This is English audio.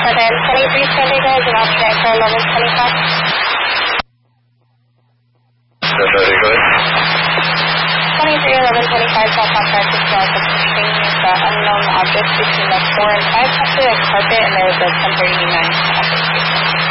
23 Sunday guys, and I'll transfer 1125. Sorry, go ahead. 23 1125 South Park is north of pushing the unknown object between the 4 and 5 after a carpet, and there was a 1039 traffic.